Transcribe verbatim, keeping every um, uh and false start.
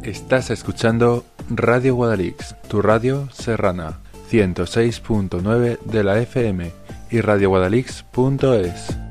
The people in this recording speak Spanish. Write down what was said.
Estás escuchando Radio Guadalix, tu radio serrana, ciento seis punto nueve de la F M y radio guadalix punto es.